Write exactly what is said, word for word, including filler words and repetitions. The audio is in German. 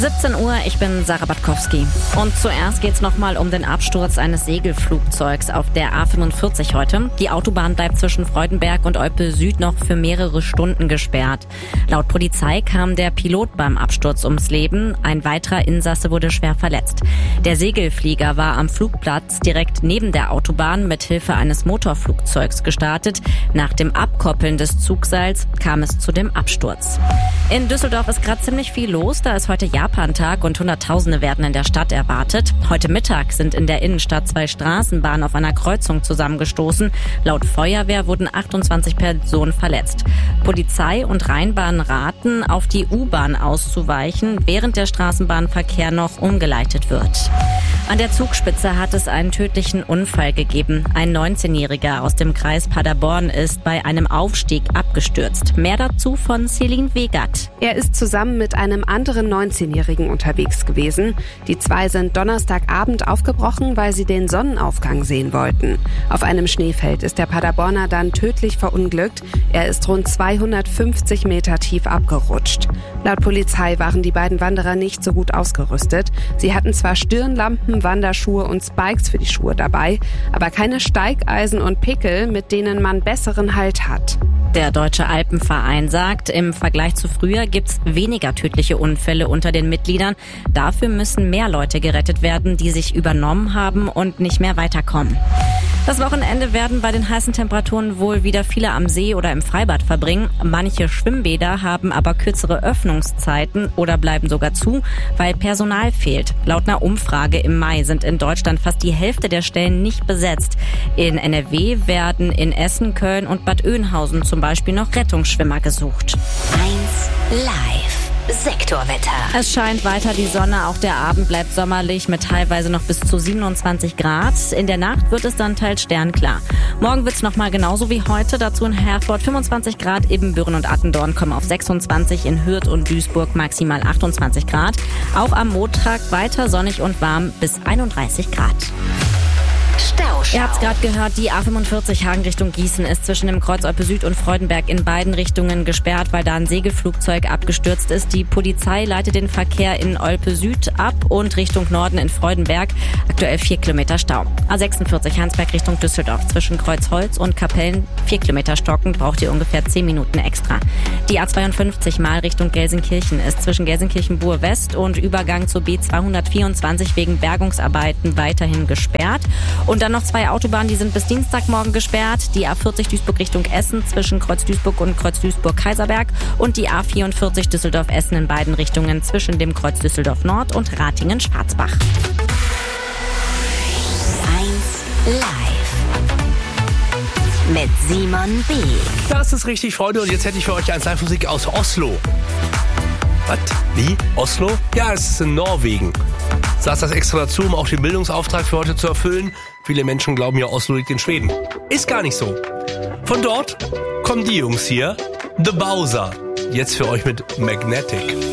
siebzehn Uhr, ich bin Sarah Batkowski. Und zuerst geht's nochmal um den Absturz eines Segelflugzeugs auf der A fünfundvierzig heute. Die Autobahn bleibt zwischen Freudenberg und Olpe Süd noch für mehrere Stunden gesperrt. Laut Polizei kam der Pilot beim Absturz ums Leben. Ein weiterer Insasse wurde schwer verletzt. Der Segelflieger war am Flugplatz direkt neben der Autobahn mit Hilfe eines Motorflugzeugs gestartet. Nach dem Abkoppeln des Zugseils kam es zu dem Absturz. In Düsseldorf ist gerade ziemlich viel los. Da ist heute Japantag und Hunderttausende werden in der Stadt erwartet. Heute Mittag sind in der Innenstadt zwei Straßenbahnen auf einer Kreuzung zusammengestoßen. Laut Feuerwehr wurden achtundzwanzig Personen verletzt. Polizei und Rheinbahn raten, auf die U-Bahn auszuweichen, während der Straßenbahnverkehr noch umgeleitet wird. An der Zugspitze hat es einen tödlichen Unfall gegeben. Ein neunzehnjähriger aus dem Kreis Paderborn ist bei einem Aufstieg abgestürzt. Mehr dazu von Celine Wegat. Er ist zusammen mit einem anderen neunzehnjährigen unterwegs gewesen. Die zwei sind Donnerstagabend aufgebrochen, weil sie den Sonnenaufgang sehen wollten. Auf einem Schneefeld ist der Paderborner dann tödlich verunglückt. Er ist rund zweihundertfünfzig Meter tief abgerutscht. Laut Polizei waren die beiden Wanderer nicht so gut ausgerüstet. Sie hatten zwar Stirnlampen, Wanderschuhe und Spikes für die Schuhe dabei, aber keine Steigeisen und Pickel, mit denen man besseren Halt hat. Der Deutsche Alpenverein sagt, im Vergleich zu früher gibt's weniger tödliche Unfälle unter den Mitgliedern. Dafür müssen mehr Leute gerettet werden, die sich übernommen haben und nicht mehr weiterkommen. Das Wochenende werden bei den heißen Temperaturen wohl wieder viele am See oder im Freibad verbringen. Manche Schwimmbäder haben aber kürzere Öffnungszeiten oder bleiben sogar zu, weil Personal fehlt. Laut einer Umfrage im Mai sind in Deutschland fast die Hälfte der Stellen nicht besetzt. In N R W werden in Essen, Köln und Bad Oeynhausen zum Beispiel noch Rettungsschwimmer gesucht. eins live. Sektorwetter. Es scheint weiter die Sonne, auch der Abend bleibt sommerlich mit teilweise noch bis zu siebenundzwanzig Grad. In der Nacht wird es dann teils sternklar. Morgen wird es nochmal genauso wie heute, dazu in Herford fünfundzwanzig Grad, Ibbenbüren und Attendorn kommen auf sechsundzwanzig, in Hürth und Duisburg maximal achtundzwanzig Grad. Auch am Montag weiter sonnig und warm bis einunddreißig Grad. Stauschau. Ihr habt's gerade gehört, die A fünfundvierzig Hagen Richtung Gießen ist zwischen dem Kreuz Olpe Süd und Freudenberg in beiden Richtungen gesperrt, weil da ein Segelflugzeug abgestürzt ist. Die Polizei leitet den Verkehr in Olpe Süd ab und Richtung Norden in Freudenberg. Aktuell vier Kilometer Stau. A sechsundvierzig Heinsberg Richtung Düsseldorf zwischen Kreuzholz und Kapellen vier Kilometer stockend, braucht ihr ungefähr zehn Minuten extra. Die A zweiundfünfzig mal Richtung Gelsenkirchen ist zwischen Gelsenkirchen-Buhr West und Übergang zur B zweihundertvierundzwanzig wegen Bergungsarbeiten weiterhin gesperrt. Und dann noch zwei Autobahnen, die sind bis Dienstagmorgen gesperrt. Die A vierzig Duisburg Richtung Essen zwischen Kreuz Duisburg und Kreuz Duisburg-Kaiserberg und die A vierundvierzig Düsseldorf-Essen in beiden Richtungen zwischen dem Kreuz Düsseldorf Nord und Ratingen-Schwarzbach. eins live. Mit Simon B. Das ist richtig, Freunde. Und jetzt hätte ich für euch eins Live-Musik aus Oslo. Was? Wie? Oslo? Ja, es ist in Norwegen. Ich saß das extra dazu, um auch den Bildungsauftrag für heute zu erfüllen. Viele Menschen glauben ja, Oslo liegt in Schweden. Ist gar nicht so. Von dort kommen die Jungs hier. The Bowser. Jetzt für euch mit Magnetic.